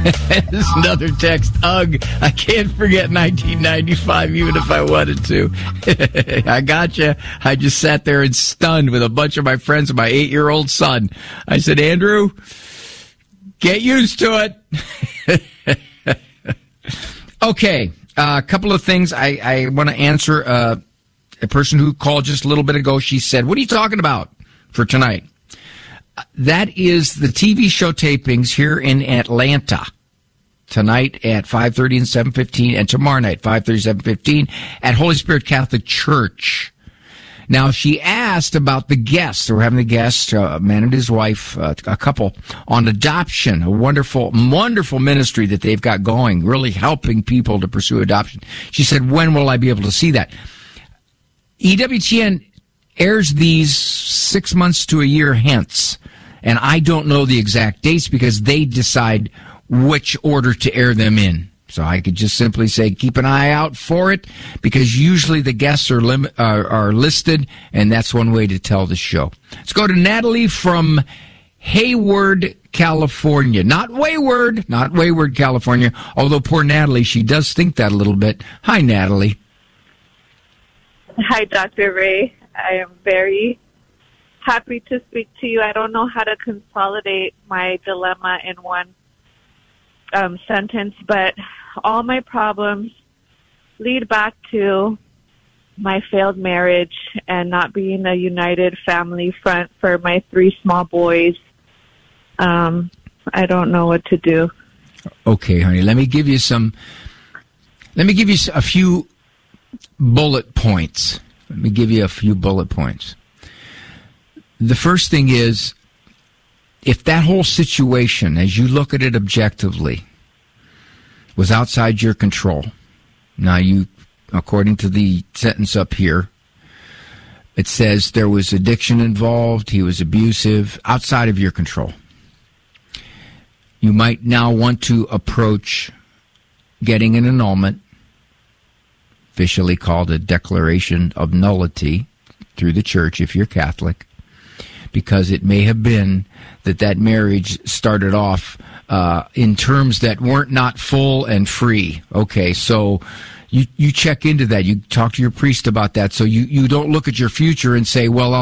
There's another text. Ugh, I can't forget 1995 even if I wanted to. I gotcha. I just sat there and stunned with a bunch of my friends and my 8-year-old son. I said, Andrew, get used to it. Okay, a couple of things. I want to answer a person who called just a little bit ago. She said, what are you talking about for tonight? That is the TV show tapings here in Atlanta tonight at 5:30 and 7:15, and tomorrow night 5:30, 7:15 at Holy Spirit Catholic Church. Now, she asked about the guests. We're having the guest, a man and his wife, a couple, on adoption, a wonderful, wonderful ministry that they've got going, really helping people to pursue adoption. She said, when will I be able to see that? EWTN airs these 6 months to a year hence, and I don't know the exact dates because they decide which order to air them in. So I could just simply say keep an eye out for it, because usually the guests are listed, and that's one way to tell the show. Let's go to Natalie from Hayward, California. Not Wayward, California, although poor Natalie, she does think that a little bit. Hi, Natalie. Hi, Dr. Ray. I am very happy to speak to you. I don't know how to consolidate my dilemma in one sentence, but all my problems lead back to my failed marriage and not being a united family front for my 3 small boys. I don't know what to do. Okay, honey, let me give you a few bullet points. The first thing is, if that whole situation, as you look at it objectively, was outside your control, now you, according to the sentence up here, it says there was addiction involved, he was abusive, outside of your control. You might now want to approach getting an annulment, officially called a declaration of nullity through the church if you're Catholic, because it may have been that marriage started off in terms that weren't not full and free. Okay, so you check into that. You talk to your priest about that, so you don't look at your future and say, well,